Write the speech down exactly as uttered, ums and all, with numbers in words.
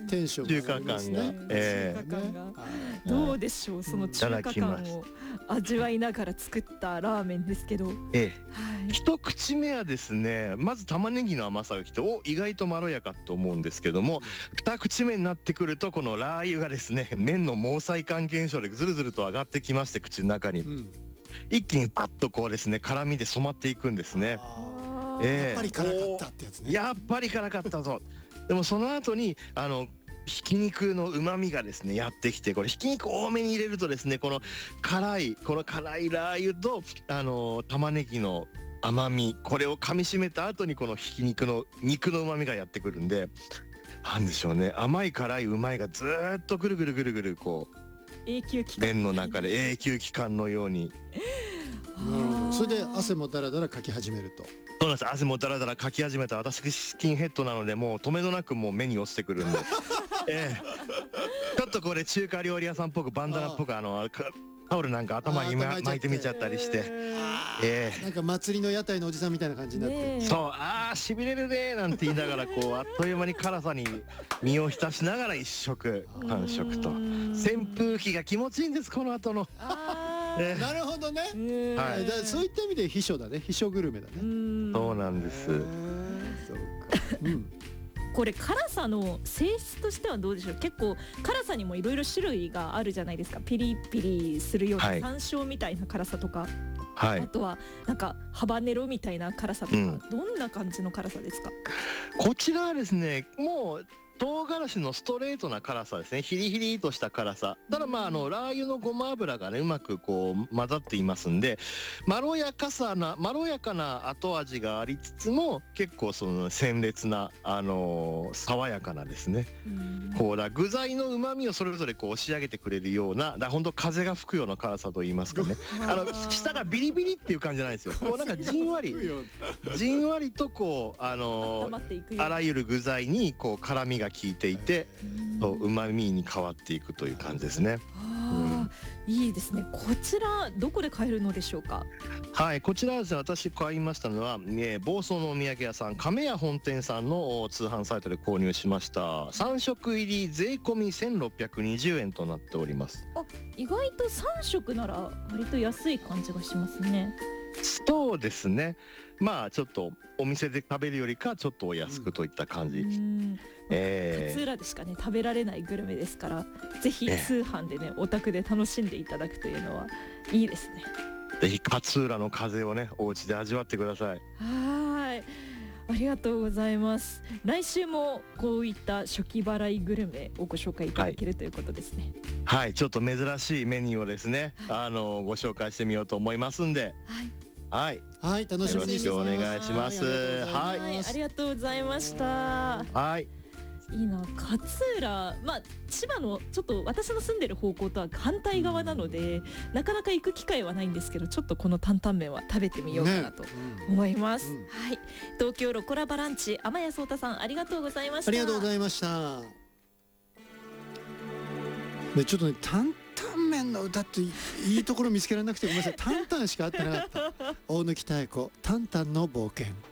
テンションがありますね。 中華感が、えー、 中華感が、どうでしょう、その中華感を味わいながら作ったラーメンですけど、 ええ、はい、一口目はですね、まず玉ねぎの甘さがきて、お、意外とまろやかと思うんですけども、二口目になってくるとこのラー油がですね、麺の毛細管現象でずるずると上がってきまして、口の中に、うん、一気にパッとこうですね、辛みで染まっていくんですね。 えー、やっぱり辛かったってやつね。 やっぱり辛かったぞ。でもその後にあのひき肉の旨味がですねやってきて、これひき肉多めに入れるとですね、この辛いこの辛いラー油とあの玉ねぎの甘み、これを噛み締めた後にこのひき肉の肉の旨味がやってくるんで、なんでしょうね、甘い辛いうまいがずーっとぐるぐるぐるぐるこう永久期間麺の中で永久期間のようにうん、それで汗もだらだらかき始めると。 そうなんです。汗もだらだらかき始めた。私スキンヘッドなので、もう止めどなくもう目に落ちてくるんで、ええ、ちょっとこれ中華料理屋さんっぽくバンダナっぽくあのタオルなんか頭に巻いてみちゃったりして、 ええ、なんか祭りの屋台のおじさんみたいな感じになって、 そう、あーしびれるねなんて言いながらこうあっという間に辛さに身を浸しながら一食完食と、扇風機が気持ちいいんです、この後の。 えー、なるほどね、はい、だそういった意味で秘書だね、秘書グルメだね。 そうなんです。そうか、 うん、これ辛さの性質としてはどうでしょう。結構辛さにもいろいろ種類があるじゃないですか。ピリピリするような山椒みたいな辛さとか、はい、あとはなんかハバネロみたいな辛さとか、うん、どんな感じの辛さですか。 こちらはですね、もう唐辛子のストレートな辛さですね。ヒリヒリとした辛さ。ただまああのラー油のごま油がねうまくこう混ざっていますんで、まろやかさなまろやかな後味がありつつも結構その鮮烈なあのー、爽やかなですね。こうだ具材の旨味をそれぞれこう押し上げてくれるような、だ本当風が吹くような辛さと言いますかね。あの舌がビリビリっていう感じじゃないですよ。こうなんかじんわりじんわりとこうあのー、あらゆる具材にこう辛みが効いていて、うまみに変わっていくという感じですね。 あ、うん、いいですね。こちらどこで買えるのでしょうか。 はい、こちらはですね、私買いましたのは、ね、房総のお土産屋さん亀屋本店さんの通販サイトで購入しましたさん食入り税込みせんろっぴゃくにじゅうえんとなっております。 あ、意外とさん食なら割と安い感じがしますね。 そうですね。まあちょっとお店で食べるよりかちょっとお安くといった感じ。うん、 えー、勝浦でしかね食べられないグルメですから、ぜひ通販でねお宅で楽しんでいただくというのはいいですね。 ぜひ勝浦の風をねお家で味わってください。 はい、ありがとうございます。来週もこういった初期払いグルメをご紹介いただける、はい、ということですね。 はい、ちょっと珍しいメニューをですね、はい、あのご紹介してみようと思いますんで、はい、はい、 はい、楽しみにしてます。 よろしくお願いします。 はい、はい、ありがとうございました。 はい。 いいな、勝浦、まあ千葉のちょっと私の住んでる方向とは反対側なので、なかなか行く機会はないんですけど、ちょっとこの担々麺は食べてみようかなと思います。ね、うん、はい、東京ロコラバランチ天谷壮太さんありがとうございました。 ありがとうございました。でちょっとね、担々麺の歌っていいところ見つけられなくてごめんなさい。担々しか合ってなかった。大貫妙子、担々の冒険。